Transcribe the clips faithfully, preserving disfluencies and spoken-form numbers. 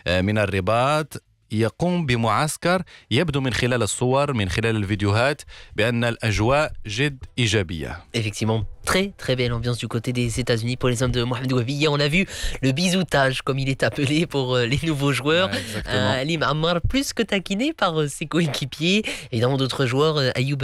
من الرباط يقوم بمعسكر يبدو من خلال الصور من خلال الفيديوهات بأن الأجواء جد إيجابية. Effectivement, très très belle ambiance du côté des États-Unis pour les hommes de Mohamed Wahbi. Hier, on a vu le bisoutage, comme il est appelé pour les nouveaux joueurs. Ouais, euh, Ali Ma'ammar, plus que taquiné par ses coéquipiers. Évidemment, d'autres joueurs, Ayoub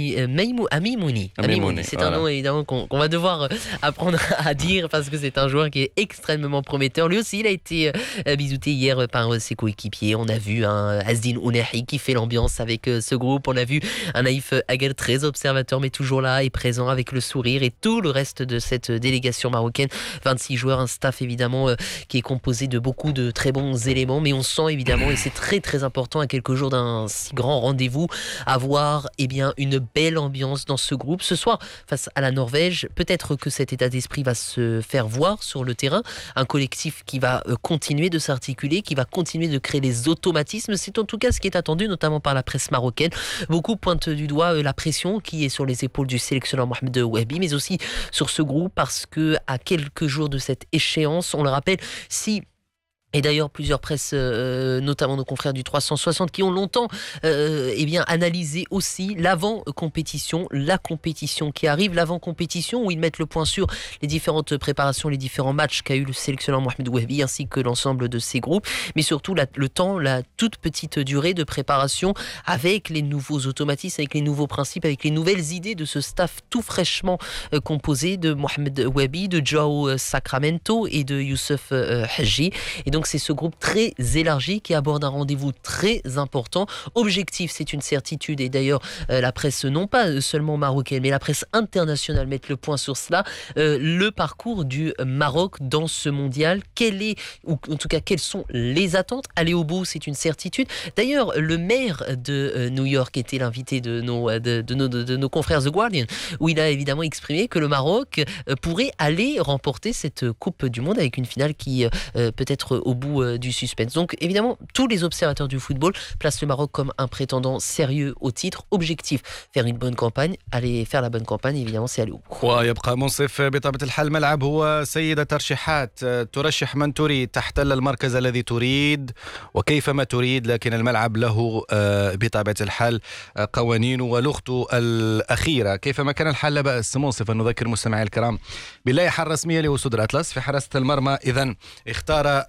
Amimouni. Amimouni, c'est voilà. un nom évidemment qu'on, qu'on va devoir apprendre à dire parce que c'est un joueur qui est extrêmement prometteur. Lui aussi, il a été bisouté hier par ses coéquipiers. On a vu un Azdin Ounahi qui fait l'ambiance avec ce groupe. On a vu un Naïf Aguel très observateur mais toujours là et présent avec le sourire et tout le reste de cette délégation marocaine. vingt-six joueurs, un staff évidemment euh, qui est composé de beaucoup de très bons éléments, mais on sent évidemment, et c'est très très important à quelques jours d'un si grand rendez-vous, avoir eh bien, une belle ambiance dans ce groupe. Ce soir, face à la Norvège, peut-être que cet état d'esprit va se faire voir sur le terrain. Un collectif qui va euh, continuer de s'articuler, qui va continuer de créer les automatismes. C'est en tout cas ce qui est attendu, notamment par la presse marocaine. Beaucoup pointent du doigt euh, la pression qui est sur les épaules du sélectionneur Mohamed Wahbi, mais aussi sur ce groupe parce que à quelques jours de cette échéance, on le rappelle, si et d'ailleurs plusieurs presses, euh, notamment nos confrères du trois cent soixante, qui ont longtemps euh, eh bien, analysé aussi l'avant-compétition, la compétition qui arrive, l'avant-compétition où ils mettent le point sur les différentes préparations, les différents matchs qu'a eu le sélectionneur Mohamed Wahbi ainsi que l'ensemble de ses groupes, mais surtout la, le temps, la toute petite durée de préparation avec les nouveaux automatismes, avec les nouveaux principes, avec les nouvelles idées de ce staff tout fraîchement euh, composé de Mohamed Wahbi, de Joao Sacramento et de Youssef euh, Hadji. Et donc c'est ce groupe très élargi qui aborde un rendez-vous très important. Objectif, c'est une certitude et d'ailleurs euh, la presse non pas seulement marocaine mais la presse internationale met le point sur cela. Euh, le parcours du Maroc dans ce mondial, quel est, ou en tout cas quelles sont les attentes? Aller au bout, c'est une certitude. D'ailleurs, le maire de euh, New York était l'invité de nos, de, de, nos, de, de nos confrères The Guardian, où il a évidemment exprimé que le Maroc euh, pourrait aller remporter cette Coupe du Monde avec une finale qui euh, peut être au bout euh, du suspense. Donc évidemment, tous les observateurs du football placent le Maroc comme un prétendant sérieux au titre. Objectif, faire une bonne campagne. Aller faire la bonne campagne, évidemment, c'est aller au bout. ويبقى منصف بطبيعة الحال الملعب هو سيد الترشيحات، ترشح من تريد، تحتل المركز الذي تريد وكيفما تريد، لكن الملعب له بطبيعة الحال قوانينه ولغته الأخيرة. كيفما كان الحال لا بأس منصف أن نذكر مستمعي الكرام باللائحة الرسمية لأسود الأطلس في حراسة المرمى. إذن اختار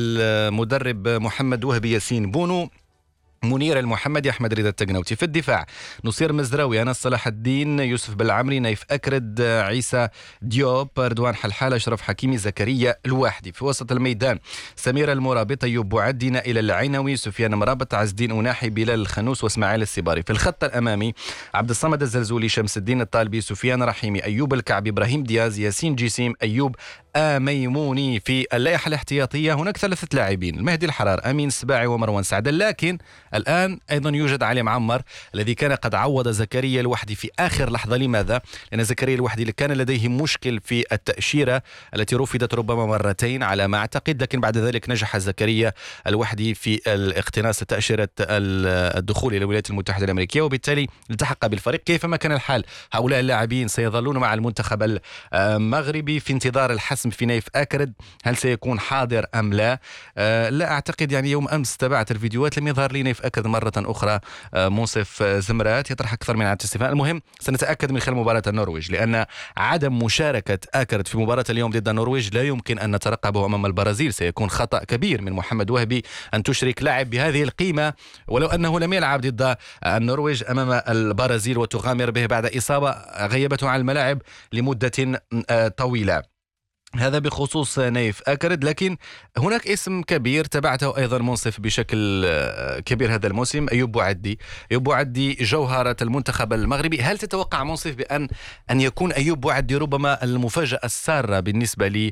المدرب محمد وهبي ياسين بونو، منير المحمدي، أحمد رضا التقنوتي. في الدفاع نصير مزراوي، أنس صلاح الدين، يوسف بالعمري، نايف أكرد، عيسى ديوب، رضوان حلحال، أشرف حكيمي، زكريا الواحدي. في وسط الميدان سمير المرابط، أيوب بوعدي، نائل العينوي، سفيان مرابط، عز الدين أناحي، بلال الخنوس واسماعيل السباري. في الخط الأمامي عبد الصمد الزلزولي، شمس الدين الطالبي، سفيان رحيمي، أيوب الكعبي، إبراهيم دياز، ياسين جسيم، أيوب ميموني. في اللائحة الاحتياطية هناك ثلاثة لاعبين، المهدي الحرار، أمين السباعي ومروان سعد، لكن الآن أيضا يوجد علي معمر الذي كان قد عوض زكريا الوحدي في آخر لحظة. لماذا؟ لأن زكريا الوحدي كان لديه مشكل في التأشيرة التي رفضت ربما مرتين على ما أعتقد، لكن بعد ذلك نجح زكريا الوحدي في الاقتناص تأشيرة الدخول إلى الولايات المتحدة الأمريكية وبالتالي التحق بالفريق. كيفما كان الحال هؤلاء اللاعبين سيظلون مع المنتخب المغربي في انتظار الحسم في نايف أكرد. هل سيكون حاضر أم لا؟ أه لا أعتقد. يعني يوم أمس تابعت الفيديوهات لم يظهر لي نايف أكرد مرة أخرى. أه منصف زمرات يطرح أكثر من علامة استفهام. المهم سنتأكد من خلال مباراة النرويج، لأن عدم مشاركة أكرد في مباراة اليوم ضد النرويج لا يمكن أن نترقبه أمام البرازيل. سيكون خطأ كبير من محمد وهبي أن تشرك لاعب بهذه القيمة ولو أنه لم يلعب ضد النرويج أمام البرازيل وتغامر به بعد إصابة غيبته عن الملاعب لمدة طويلة. هذا بخصوص نايف أكرد. لكن هناك اسم كبير تبعته أيضا منصف بشكل كبير هذا الموسم، أيوب بوعدي. أيوب بوعدي جوهرة المنتخب المغربي. هل تتوقع منصف بأن أن يكون أيوب بوعدي ربما المفاجأة السارة بالنسبة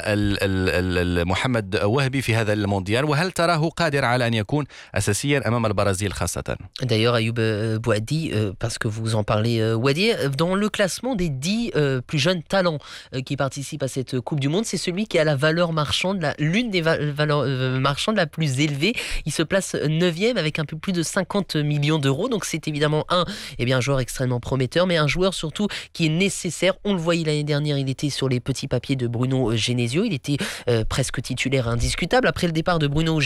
لمحمد وهبي في هذا المونديال، وهل تراه قادر على أن يكون أساسيا أمام البرازيل خاصة؟ D'ailleurs Ayoub Bouhaddi, euh, parce que vous en parlez euh, Wadi, dans le classement des dix euh, plus jeunes talents euh, qui participent à cette Coupe du Monde, c'est celui qui a la valeur marchande, la, l'une des va- valeurs euh, marchandes la plus élevée. Il se place neuvième avec un peu plus de cinquante millions d'euros. Donc c'est évidemment un, eh bien, un joueur extrêmement prometteur, mais un joueur surtout qui est nécessaire. On le voyait l'année dernière, il était sur les petits papiers de Bruno Genesio. Il était euh, presque titulaire indiscutable. Après le départ de Bruno